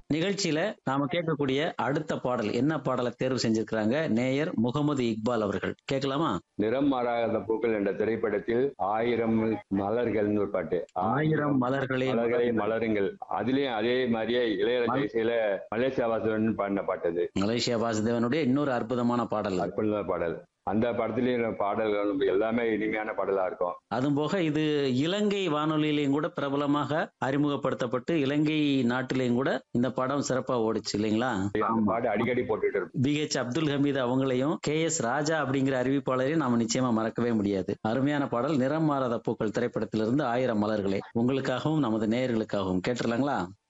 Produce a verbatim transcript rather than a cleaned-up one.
நிகழ்ச்சியில நாம கேட்கக்கூடிய அடுத்த பாடல் என்ன பாடலை தேர்வு செஞ்சிருக்கிறாங்க நேயர் முகமது இக்பால் அவர்கள். கேட்கலாமா? நிறம் மாறாத பூக்கள் என்ற திரைப்படத்தில் ஆயிரம் மலர்கள்னு ஒரு பாட்டு. ஆயிரம் மலர்களே மலர்களை மலருங்கள். அதுலயும் அதே மாதிரியே இளையராஜா இசையில மலேசியா வாசுதேவன் பாடின பாட்டு அது. மலேசியா வாசுதேவனுடைய இன்னொரு அற்புதமான பாடல். அற்புதமான பாடல். அந்த படத்துலயும் பாடல்கள் எல்லாமே இனிமையான பாடலா இருக்கும். அதுவும் போக இது இலங்கை வானொலியிலையும் கூட பிரபலமாக அறிமுகப்படுத்தப்பட்டு இலங்கை நாட்டிலையும் கூட இந்த படம் சிறப்பா ஓடிச்சு இல்லைங்களா? அந்த பாட்டு அடிக்கடி போட்டுட்டு இருக்கும். பி ஹெச் அப்துல் ஹமீது அவங்களையும் கே எஸ் ராஜா அப்படிங்கிற அறிவிப்பாளரையும் நாம நிச்சயமா மறக்கவே முடியாது. அருமையான பாடல் நிறம் மாறாத பூக்கள் திரைப்படத்திலிருந்து ஆயிரம் மலர்களே உங்களுக்காகவும் நமது நேயர்களுக்காகவும் கேட்டுடலாங்களா?